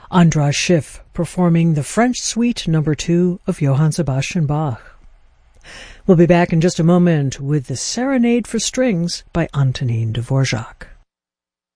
Andras Schiff performing the French Suite No. 2 of Johann Sebastian Bach. We'll be back in just a moment with the Serenade for Strings by Antonin Dvorak.